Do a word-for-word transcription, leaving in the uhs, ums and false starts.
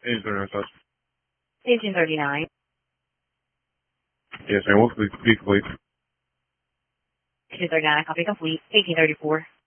eighteen thirty-nine, touch. eighteen thirty-nine. Yes, ma'am. What's the complete? eighteen thirty-nine, copy complete. eighteen thirty-four.